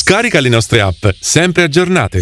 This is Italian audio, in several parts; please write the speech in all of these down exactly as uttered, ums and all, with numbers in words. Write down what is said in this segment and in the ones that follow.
Scarica le nostre app, sempre aggiornate.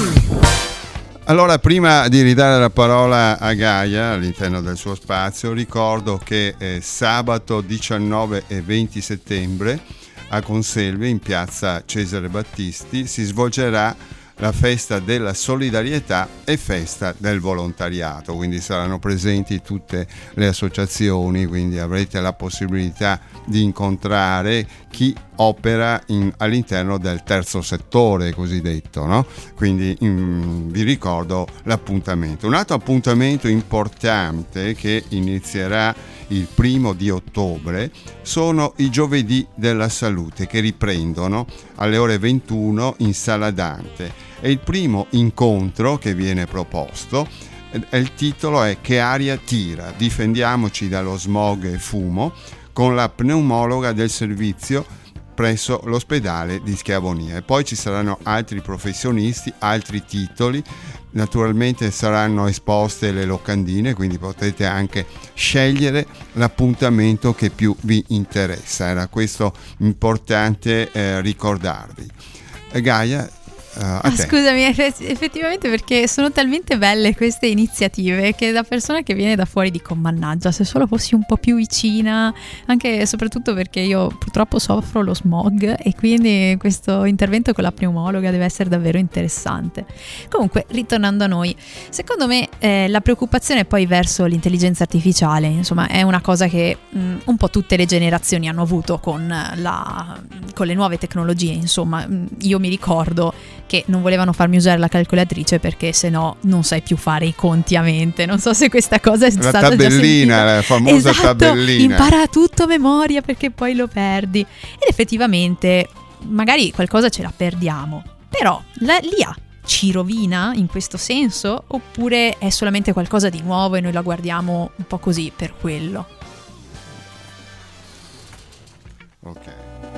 Allora, prima di ridare la parola a Gaia all'interno del suo spazio, ricordo che eh, sabato diciannove e venti settembre a Conselve, in piazza Cesare Battisti, si svolgerà la festa della solidarietà e festa del volontariato, quindi saranno presenti tutte le associazioni, quindi avrete la possibilità di incontrare chi opera in, all'interno del terzo settore cosiddetto, no? Quindi in, vi ricordo l'appuntamento. Un altro appuntamento importante che inizierà il primo di ottobre sono i giovedì della salute, che riprendono alle ore ventuno in Sala Dante. E il primo incontro che viene proposto, e il titolo è Che aria tira? Difendiamoci dallo smog e fumo, con la pneumologa del servizio presso l'ospedale di Schiavonia. E poi ci saranno altri professionisti, altri titoli. Naturalmente saranno esposte le locandine, quindi potete anche scegliere l'appuntamento che più vi interessa. Era questo importante eh, ricordarvi. E Gaia, Uh, ah, scusami, effettivamente, perché sono talmente belle queste iniziative che da persona che viene da fuori dico mannaggia, se solo fossi un po' più vicina, anche e soprattutto perché io purtroppo soffro lo smog e quindi questo intervento con la pneumologa deve essere davvero interessante. Comunque, ritornando a noi, secondo me eh, la preoccupazione poi verso l'intelligenza artificiale, insomma, è una cosa che mh, un po' tutte le generazioni hanno avuto con, la, con le nuove tecnologie. Insomma, io mi ricordo che non volevano farmi usare la calcolatrice perché sennò non sai più fare i conti a mente. Non so se questa cosa è la stata tabellina, già la famosa esatto, tabellina. Impara tutto a memoria perché poi lo perdi. Ed effettivamente magari qualcosa ce la perdiamo, però la, l'I A ci rovina in questo senso oppure è solamente qualcosa di nuovo e noi la guardiamo un po' così per quello? Ok.